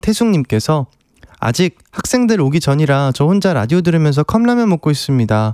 태숙님께서 아직 학생들 오기 전이라 저 혼자 라디오 들으면서 컵라면 먹고 있습니다.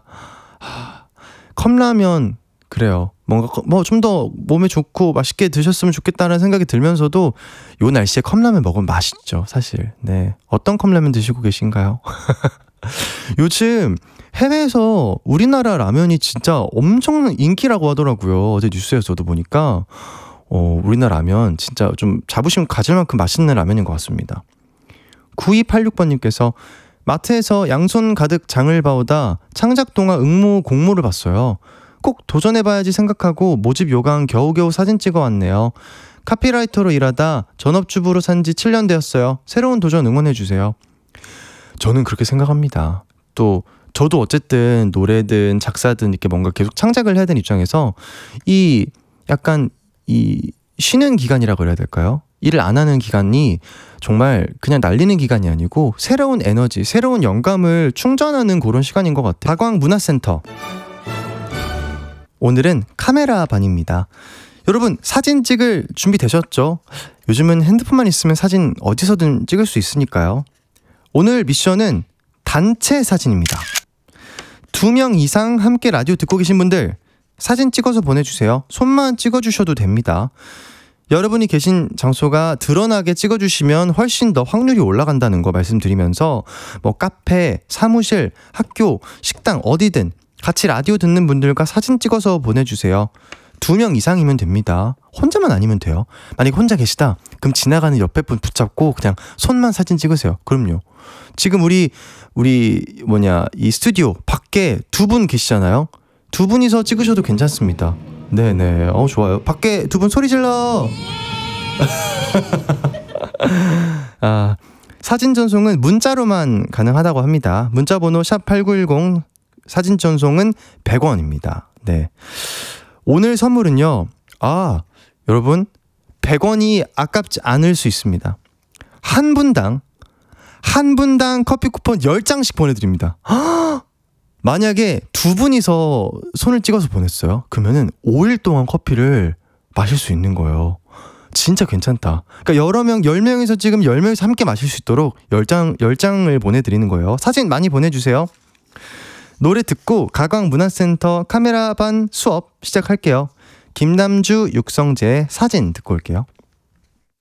컵라면 그래요. 뭔가 뭐 좀 더 몸에 좋고 맛있게 드셨으면 좋겠다는 생각이 들면서도 요 날씨에 컵라면 먹으면 맛있죠, 사실. 네, 어떤 컵라면 드시고 계신가요? 요즘 해외에서 우리나라 라면이 진짜 엄청 인기라고 하더라고요. 어제 뉴스에서도 보니까 우리나라 라면 진짜 좀 자부심 가질 만큼 맛있는 라면인 것 같습니다. 9286번님께서 마트에서 양손 가득 장을 봐오다 창작동화 응모 공모를 봤어요. 꼭 도전해봐야지 생각하고 모집 요강 겨우겨우 사진 찍어 왔네요. 카피라이터로 일하다 전업주부로 산지 7년 되었어요. 새로운 도전 응원해주세요. 저는 그렇게 생각합니다. 또 저도 어쨌든 노래든 작사든 이렇게 뭔가 계속 창작을 해야 되는 입장에서 이 약간 이 쉬는 기간이라고 해야 될까요? 일을 안 하는 기간이 정말 그냥 날리는 기간이 아니고 새로운 에너지, 새로운 영감을 충전하는 그런 시간인 것 같아요. 다광문화센터, 오늘은 카메라 반입니다. 여러분 사진 찍을 준비 되셨죠? 요즘은 핸드폰만 있으면 사진 어디서든 찍을 수 있으니까요. 오늘 미션은 단체 사진입니다. 2명 이상 함께 라디오 듣고 계신 분들 사진 찍어서 보내주세요. 손만 찍어주셔도 됩니다. 여러분이 계신 장소가 드러나게 찍어주시면 훨씬 더 확률이 올라간다는 거 말씀드리면서 뭐 카페, 사무실, 학교, 식당 어디든 같이 라디오 듣는 분들과 사진 찍어서 보내주세요. 2명 이상이면 됩니다. 혼자만 아니면 돼요. 만약에 혼자 계시다 그럼 지나가는 옆에 분 붙잡고 그냥 손만 사진 찍으세요. 그럼요. 지금 우리 이 스튜디오 밖에 2분 계시잖아요. 2분이서 찍으셔도 괜찮습니다. 네네, 좋아요. 밖에 2분 소리 질러. 사진 전송은 문자로만 가능하다고 합니다. 문자 번호 샵8910, 사진 전송은 100원입니다. 네, 오늘 선물은요, 여러분 100원이 아깝지 않을 수 있습니다. 한 분당 커피 쿠폰 10장씩 보내드립니다. 만약에 2분이서 손을 찍어서 보냈어요. 그러면은 5일 동안 커피를 마실 수 있는 거예요. 진짜 괜찮다. 그러니까 여러 명, 10명이서 찍으면 10명이서 함께 마실 수 있도록 10장을 보내드리는 거예요. 사진 많이 보내주세요. 노래 듣고 가광문화센터 카메라반 수업 시작할게요. 김남주, 육성재의 사진 듣고 올게요.